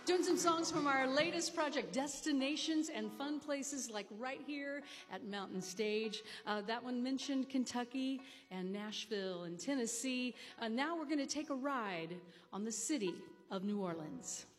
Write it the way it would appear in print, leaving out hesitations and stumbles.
Doing some songs from our latest project, Destinations and Fun Places, like right here at Mountain Stage. That one mentioned Kentucky and Nashville and Tennessee. Now we're going to take a ride on the city of New Orleans.